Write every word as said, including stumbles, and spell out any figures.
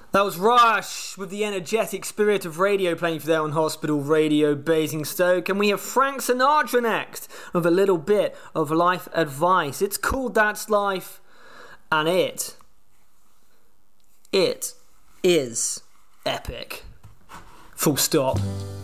That was Rush with the energetic spirit of radio playing for there on Hospital Radio Basingstoke. And we have Frank Sinatra next with a little bit of life advice. It's called That's Life, and it, it is epic. Full stop.